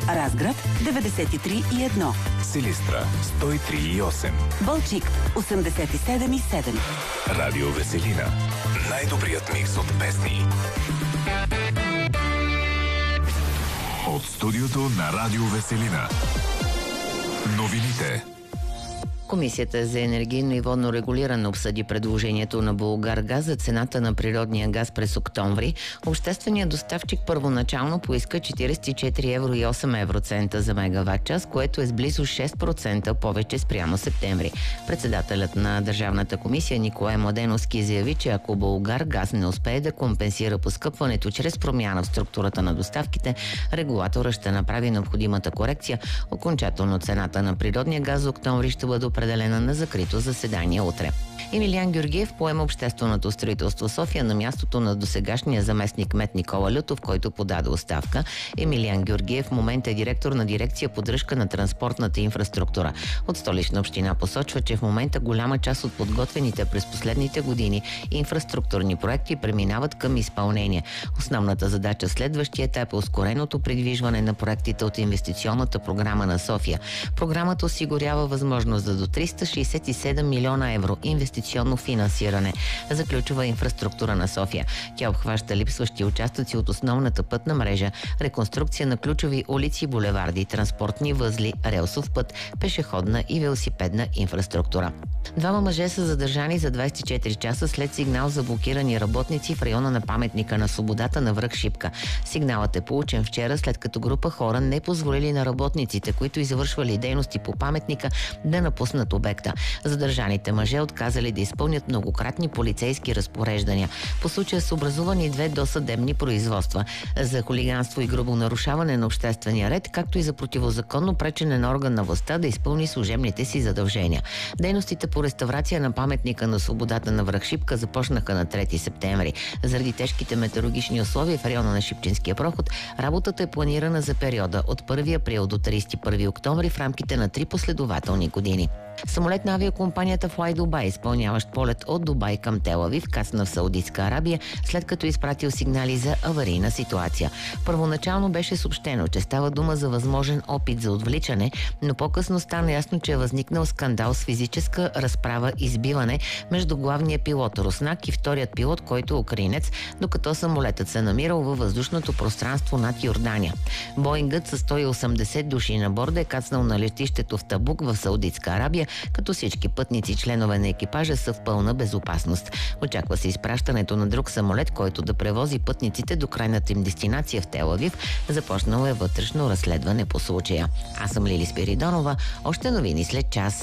Разград 93,1. Силистра 103,8. Балчик 87,7. Радио Веселина. Най-добрият микс от песни. От студиото на Радио Веселина. Новините. Комисията за енергийно и водно регулиране обсъди предложението на Булгаргаз за цената на природния газ през октомври. Общественият доставчик първоначално поиска 44 евро и 8 евроцента за мегаватт час, което е с близо 6% повече спрямо септември. Председателят на Държавната комисия Николай Младеновски заяви, че ако Булгаргаз не успее да компенсира поскъпването чрез промяна в структурата на доставките, регулаторът ще направи необходимата корекция. Окончателно цената на природния газ за октомври ще бъде определена на закрито заседание утре. Емилиан Георгиев поема общественото строителство в София на мястото на досегашния заместник-кмет Никола Лютов, който подаде оставка. Емилиан Георгиев в момента е директор на дирекция поддръжка на транспортната инфраструктура. От Столична община посочва, че в момента голяма част от подготвените през последните години инфраструктурни проекти преминават към изпълнение. Основната задача в следващия етап е ускореното придвижване на проектите от инвестиционната програма на София. Програмата осигурява възможност за до 367 милиона евро инвестиционно финансиране за ключова инфраструктура на София. Тя обхваща липсващи участъци от основната пътна мрежа, реконструкция на ключови улици, булеварди, транспортни възли, релсов път, пешеходна и велосипедна инфраструктура. Двама мъже са задържани за 24 часа след сигнал за блокирани работници в района на паметника на свободата на връх Шипка. Сигналът е получен вчера, след като група хора не позволили на работниците, които извършвали дейности по паметника, да напуснат обекта. Задържаните мъже отказали да изпълнят многократни полицейски разпореждания. По случая са образувани 2 досъдебни производства за хулиганство и грубо нарушаване на обществения ред, както и за противозаконно пречене на орган на властта да изпълни служебните си задължения. Дейностите по реставрация на паметника на свободата на връх Шипка започнаха на 3 септември. Заради тежките метеорологични условия в района на Шипченския проход, работата е планирана за периода от 1 април до 31 октомври в рамките на 3 последователни години. Самолет на авиакомпанията Fly Dubai, изпълняващ полет от Дубай към Тел Авив, кацна в Саудитска Арабия, след като изпратил сигнали за аварийна ситуация. Първоначално беше съобщено, че става дума за възможен опит за отвличане, но по-късно стана ясно, че е възникнал скандал с физическа разправа и избиване между главния пилот Руснак и вторият пилот, който е украинец, докато самолетът се намирал във въздушното пространство над Йордания. Боингът с 180 души на борда е кацнал на летището в Табук в Саудитска Арабия, като всички пътници, членове на екипажа, са в пълна безопасност. Очаква се изпращането на друг самолет, който да превози пътниците до крайната им дестинация в Тел Авив. Започнало е вътрешно разследване по случая. Аз съм Лили Спиридонова. Още новини след час.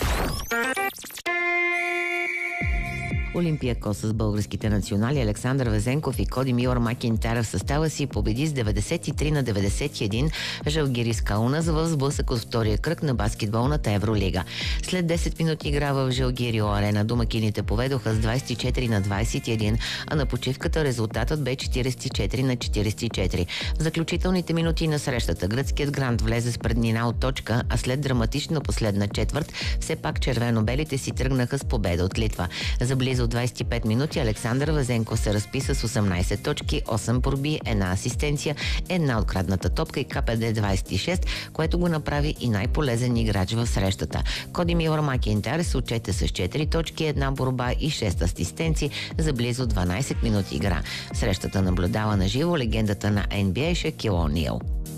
Олимпиакос с българските национали Александър Везенков и Коди Милър Макинтайр в състава си победи с 93-91 Жалгирис Каунас в сблъсък от втория кръг на баскетболната Евролига. След 10 минути игра в Жалгирио арена домакините поведоха с 24-21, а на почивката резултатът бе 44-44. В заключителните минути на срещата гръцкият грант влезе с преднина от точка, а след драматична последна четвърт все пак червено-белите си тръгнаха с победа от Литва. За близо 25 минути Александър Везенков се разписа с 18 точки, 8 борби, 1 асистенция, 1 открадната топка и КПД 26, което го направи и най-полезен играч в срещата. Коди Милър Макинтайр се отчете с 4 точки, 1 борба и 6 асистенции за близо 12 минути игра. Срещата наблюдава на живо легендата на NBA Шакил О'Нил.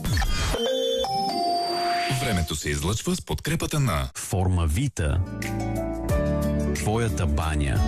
Времето се излъчва с подкрепата на Формавита. Твоята баня.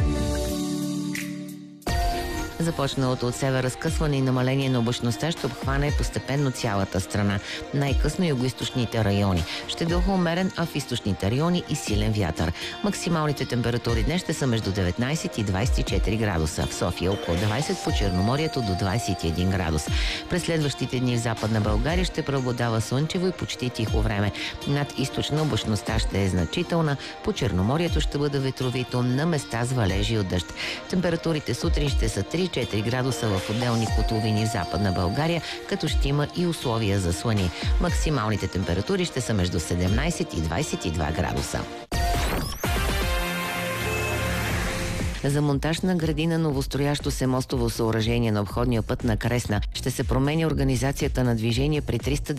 Започналото от север разкъсване и намаление на облачността ще обхване постепенно цялата страна. Най-късно югоизточните райони. Ще духа умерен, а в източните райони и силен вятър. Максималните температури днес ще са между 19 и 24 градуса. В София около 20, по Черноморието до 21 градус. През следващите дни в Западна България ще преобладава слънчево и почти тихо време. Над източна облачността ще е значителна. По Черноморието ще бъде ветровито, на места с валежи от дъжд. Температурите сутрин ще са 3-4 градуса в отделни котловини в Западна България, като ще има и условия за слъни. Максималните температури ще са между 17 и 22 градуса. За монтаж на градина новостроящо се мостово съоръжение на обходния път на Кресна ще се променя организацията на движение при 300